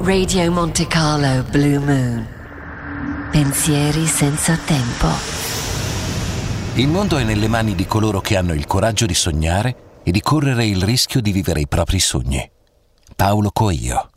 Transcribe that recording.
Radio Monte Carlo Blue Moon. Pensieri senza tempo. Il mondo è nelle mani di coloro che hanno il coraggio di sognare e di correre il rischio di vivere i propri sogni. Paulo Coelho.